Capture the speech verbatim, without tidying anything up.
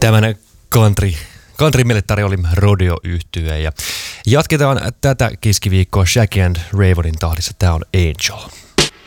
Tämän country, country meille tarjoili Rodeo-yhtye ja jatketaan tätä keskiviikkoa Shaggy and Rayvonin tahdissa. Tää on Angel.